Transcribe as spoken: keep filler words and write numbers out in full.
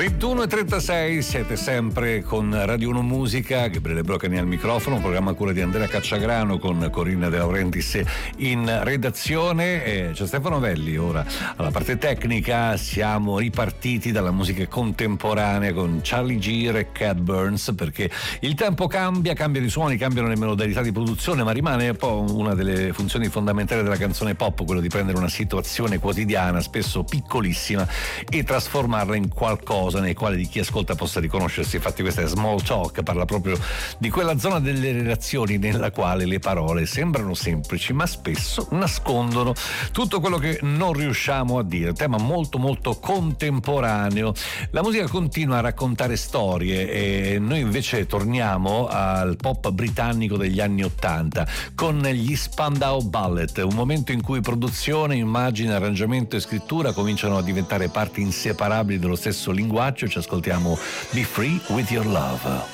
ventuno e trentasei, siete sempre con Radio uno Musica, Gabriele Brocani al microfono, programma a cura di Andrea Cacciagrano con Corinna De Laurentiis in redazione, e c'è Stefano Velli ora alla parte tecnica. Siamo ripartiti dalla musica contemporanea con Charlie Geer e Cat Burns, perché il tempo cambia, cambiano i suoni, cambiano le modalità di produzione, ma rimane un po' una delle funzioni fondamentali della canzone pop, quello di prendere una situazione quotidiana, spesso piccolissima, e trasformarla in qualcosa nei quali di chi ascolta possa riconoscersi. Infatti questa è Small Talk, parla proprio di quella zona delle relazioni nella quale le parole sembrano semplici ma spesso nascondono tutto quello che non riusciamo a dire. Tema molto molto contemporaneo. La musica continua a raccontare storie e noi invece torniamo al pop britannico degli anni ottanta con gli Spandau Ballet, un momento in cui produzione, immagine, arrangiamento e scrittura cominciano a diventare parti inseparabili dello stesso linguaggio. Ci ascoltiamo Be Free With Your Love.